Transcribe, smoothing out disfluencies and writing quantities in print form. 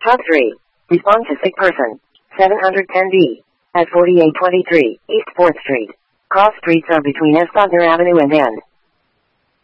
Top 3. Respond to sick person. 710B. At 4823 East 4th Street. Cross streets are between Espadner Avenue and N.